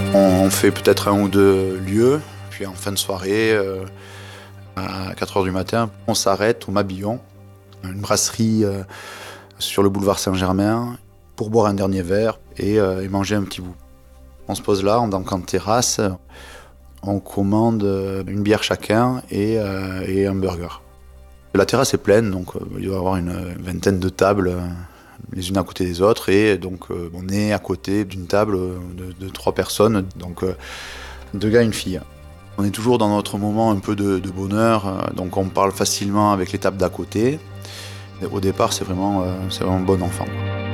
On fait peut-être 1 ou 2 lieux, puis en fin de soirée, à 4 heures du matin, on s'arrête au Mabillon, une brasserie sur le boulevard Saint-Germain, pour boire un dernier verre et manger un petit bout. On se pose là, donc en terrasse, on commande une bière chacun et un burger. La terrasse est pleine, donc il doit y avoir une vingtaine de tables les unes à côté des autres, et donc on est à côté d'une table de 3 personnes, donc 2 gars et une fille. On est toujours dans notre moment un peu de bonheur, donc on parle facilement avec les tables d'à côté. Au départ, c'est vraiment bon enfant.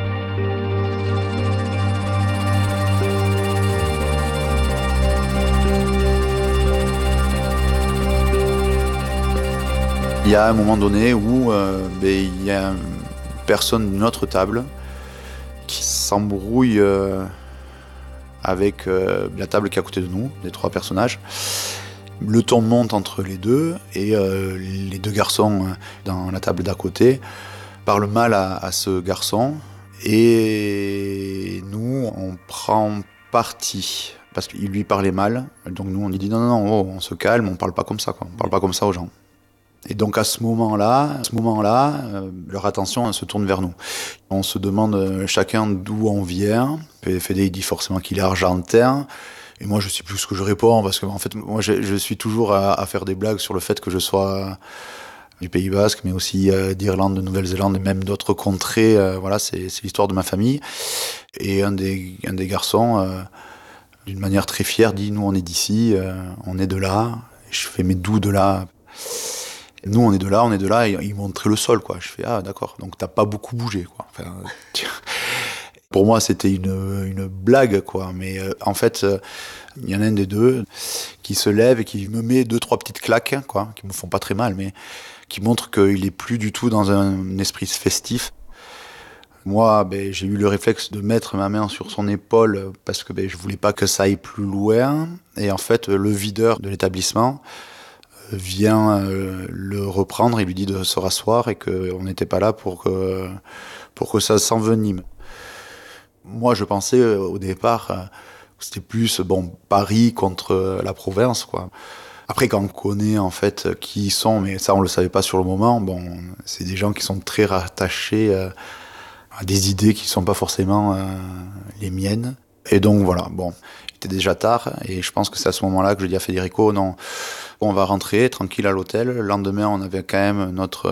Il y a un moment donné où il y a une personne d'une autre table qui s'embrouille avec la table qui est à côté de nous, les 3 personnages. Le ton monte entre les deux et les 2 garçons dans la table d'à côté parlent mal à ce garçon, et nous on prend parti parce qu'il lui parlait mal. Donc nous on lui dit non, oh, on se calme, on parle pas comme ça, quoi. On parle pas comme ça aux gens. Et donc à ce moment-là, leur attention se tourne vers nous. On se demande chacun d'où on vient. Fédé il dit forcément qu'il est argentin. Et moi je sais plus ce que je réponds, parce que en fait moi je suis toujours à faire des blagues sur le fait que je sois du Pays Basque, mais aussi d'Irlande, de Nouvelle-Zélande et même d'autres contrées. Voilà, c'est l'histoire de ma famille. Et un des garçons, d'une manière très fière, dit nous on est d'ici, on est de là. Et je fais mais d'où de là? Nous on est de là, et il montrait le sol, quoi. Je fais ah d'accord, donc t'as pas beaucoup bougé, quoi. Enfin, pour moi c'était une blague, quoi, mais en fait il y en a un des deux qui se lève et qui me met 2-3 petites claques, quoi, qui me font pas très mal, mais qui montrent qu'il est plus du tout dans un esprit festif. Moi, j'ai eu le réflexe de mettre ma main sur son épaule parce que je voulais pas que ça aille plus loin, et en fait le videur de l'établissement vient le reprendre et lui dit de se rasseoir et qu'on n'était pas là pour que ça s'envenime. Moi, je pensais au départ que c'était plus Paris contre la province, quoi. Après, quand on connaît en fait qui ils sont, mais ça on le savait pas sur le moment, c'est des gens qui sont très rattachés à des idées qui sont pas forcément les miennes. Et donc voilà, il était déjà tard, et je pense que c'est à ce moment-là que je dis à Federico, non, on va rentrer tranquille à l'hôtel. Le lendemain, on avait quand même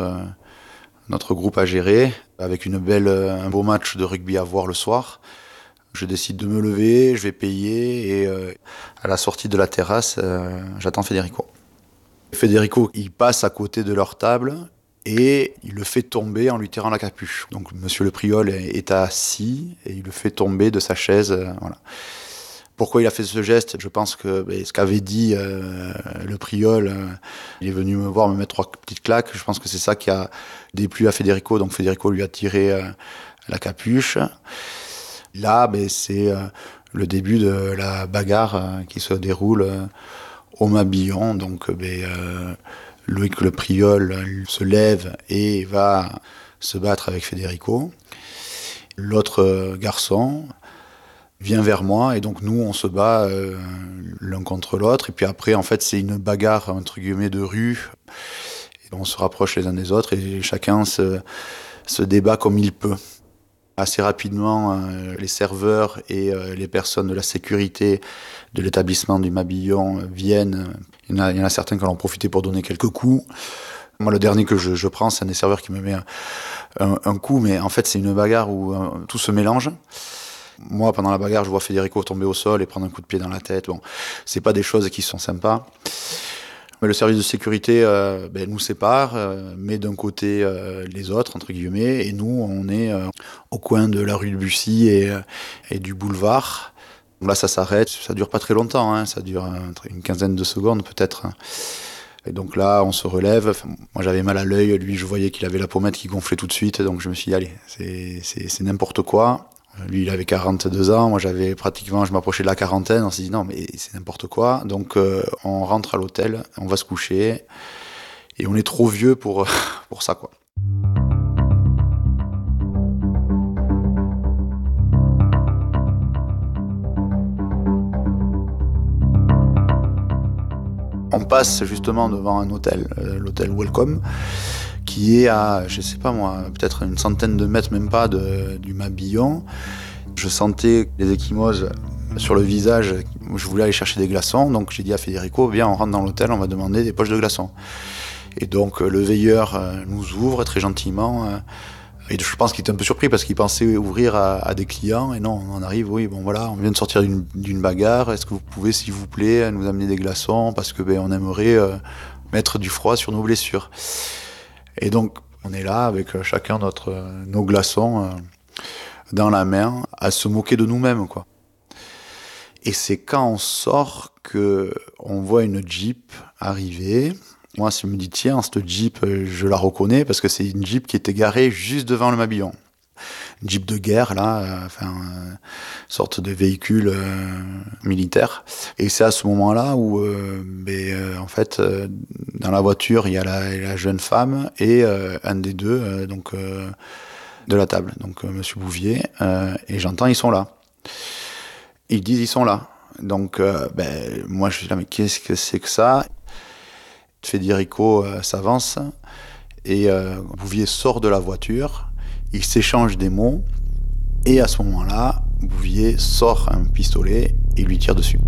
notre groupe à gérer, avec un beau match de rugby à voir le soir. Je décide de me lever, je vais payer, et à la sortie de la terrasse, j'attends Federico. Federico, il passe à côté de leur table et il le fait tomber en lui tirant la capuche. Donc monsieur le priol est assis et il le fait tomber de sa chaise. Voilà. Pourquoi il a fait ce geste? Je pense que ce qu'avait dit le priol, il est venu me voir, me mettre 3 petites claques. Je pense que c'est ça qui a déplu à Federico. Donc Federico lui a tiré la capuche. Là, c'est le début de la bagarre qui se déroule au Mabillon. Donc Loïc le priol se lève et va se battre avec Federico. L'autre garçon vient vers moi, et donc nous on se bat l'un contre l'autre, et puis après en fait c'est une bagarre entre guillemets de rue, et on se rapproche les uns des autres et chacun se débat comme il peut. Assez rapidement, les serveurs et les personnes de la sécurité de l'établissement du Mabillon viennent. Il y en a certains qui en ont profité pour donner quelques coups. Moi, le dernier que je prends, c'est un des serveurs qui me met un coup, mais en fait, c'est une bagarre où tout se mélange. Moi, pendant la bagarre, je vois Federico tomber au sol et prendre un coup de pied dans la tête. C'est pas des choses qui sont sympas. Mais le service de sécurité nous sépare, met d'un côté les autres, entre guillemets, et nous, on est au coin de la rue de Bussy et du boulevard. Donc là, ça s'arrête, ça dure pas très longtemps, hein, ça dure une quinzaine de secondes peut-être. Et donc là, on se relève. Moi, j'avais mal à l'œil, lui, je voyais qu'il avait la pommette qui gonflait tout de suite, donc je me suis dit, allez, c'est n'importe quoi. Lui, il avait 42 ans, moi je m'approchais de la quarantaine, on s'est dit non mais c'est n'importe quoi. Donc on rentre à l'hôtel, on va se coucher, et on est trop vieux pour ça, quoi. On passe justement devant un hôtel, l'hôtel Welcome, qui est à, je sais pas moi, peut-être une centaine de mètres, même pas, du Mabillon. Je sentais les ecchymoses sur le visage. Je voulais aller chercher des glaçons, donc j'ai dit à Federico, viens, on rentre dans l'hôtel, on va demander des poches de glaçons. Et donc le veilleur nous ouvre très gentiment. Et je pense qu'il était un peu surpris parce qu'il pensait ouvrir à des clients. Et non, on arrive, oui, bon voilà, on vient de sortir d'une bagarre. Est-ce que vous pouvez, s'il vous plaît, nous amener des glaçons parce que on aimerait mettre du froid sur nos blessures. Et donc on est là avec chacun nos glaçons dans la main, à se moquer de nous-mêmes, quoi. Et c'est quand on sort que on voit une Jeep arriver. Moi, je me dis, tiens, cette Jeep, je la reconnais parce que c'est une Jeep qui était garée juste devant le Mabillon. Une Jeep de guerre, là, sorte de véhicule militaire. Et c'est à ce moment-là où, en fait, dans la voiture, il y a la jeune femme et un des deux, de la table, donc Monsieur Bouvier, et j'entends, ils sont là. Ils disent, ils sont là. Donc, moi, je suis là, mais qu'est-ce que c'est que ça ? Federico s'avance et Bouvier sort de la voiture, il s'échange des mots et à ce moment-là, Bouvier sort un pistolet et lui tire dessus.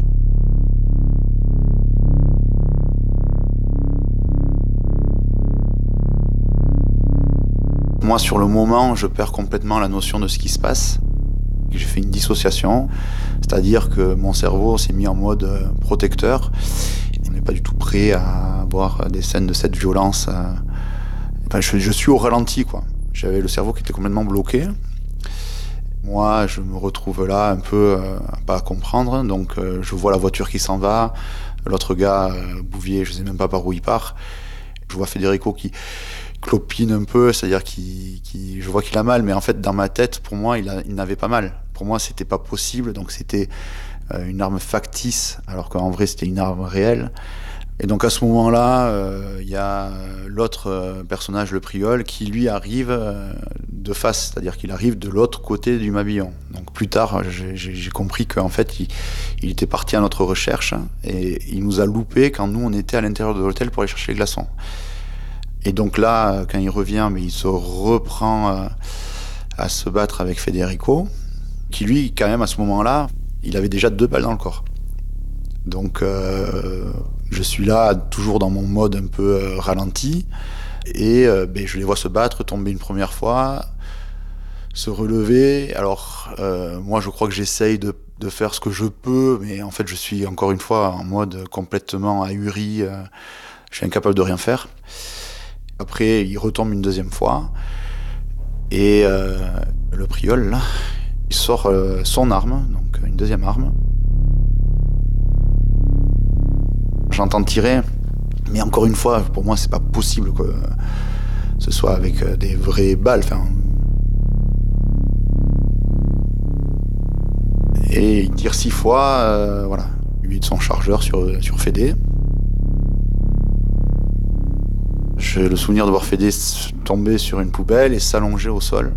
Moi, sur le moment, je perds complètement la notion de ce qui se passe. J'ai fait une dissociation, c'est-à-dire que mon cerveau s'est mis en mode protecteur. On n'est pas du tout prêt à avoir des scènes de cette violence. Je suis au ralenti, quoi. J'avais le cerveau qui était complètement bloqué. Moi, je me retrouve là un peu pas à comprendre. Donc, je vois la voiture qui s'en va. L'autre gars, Bouvier, je sais même pas par où il part. Je vois Federico qui clopine un peu, c'est-à-dire je vois qu'il a mal, mais en fait, dans ma tête, pour moi, il n'avait pas mal. Pour moi, c'était pas possible. Donc, c'était une arme factice, alors qu'en vrai c'était une arme réelle. Et donc à ce moment-là, il y a l'autre personnage, le Priol, qui lui arrive de face, c'est-à-dire qu'il arrive de l'autre côté du Mabillon. Donc plus tard, j'ai compris qu'en fait, il était parti à notre recherche et il nous a loupé quand nous on était à l'intérieur de l'hôtel pour aller chercher les glaçons. Et donc là, quand il revient, mais il se reprend à se battre avec Federico, qui lui, quand même à ce moment-là, il avait déjà 2 balles dans le corps. Donc je suis là, toujours dans mon mode un peu ralenti, et je les vois se battre, tomber une première fois, se relever. Alors moi je crois que j'essaye de faire ce que je peux, mais en fait je suis encore une fois en mode complètement ahuri, je suis incapable de rien faire. Après il retombe une deuxième fois, et le Priol là, il sort son arme, donc une deuxième arme. J'entends tirer, mais encore une fois, pour moi, c'est pas possible que ce soit avec des vraies balles. Et il tire 6 fois, voilà. Il vide son chargeur sur Fédé. J'ai le souvenir de voir Fédé tomber sur une poubelle et s'allonger au sol.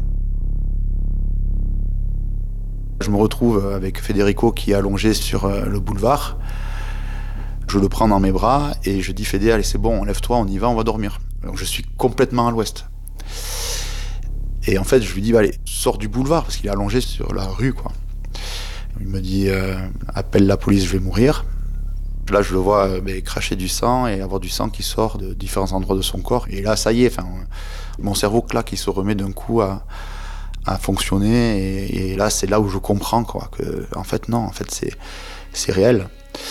Je me retrouve avec Federico qui est allongé sur le boulevard. Je le prends dans mes bras et je dis Fédé, allez c'est bon, lève-toi, on y va, on va dormir. Donc je suis complètement à l'ouest. Et en fait je lui dis, allez, sors du boulevard parce qu'il est allongé sur la rue, quoi. Il me dit, appelle la police, je vais mourir. Là je le vois cracher du sang et avoir du sang qui sort de différents endroits de son corps. Et là ça y est, mon cerveau claque, il se remet d'un coup à fonctionner. Et là c'est là où je comprends, quoi, que en fait non, en fait c'est réel.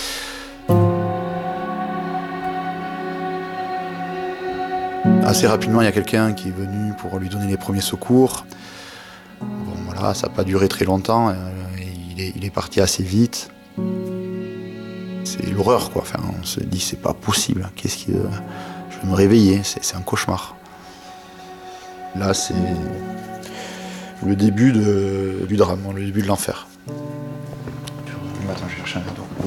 Assez rapidement, il y a quelqu'un qui est venu pour lui donner les premiers secours. Bon, voilà, ça n'a pas duré très longtemps. Il est parti assez vite. C'est l'horreur, quoi. On se dit, c'est pas possible. Je vais me réveiller. C'est un cauchemar. Là, c'est le début du drame, le début de l'enfer. Attends, je vais chercher un verre d'eau.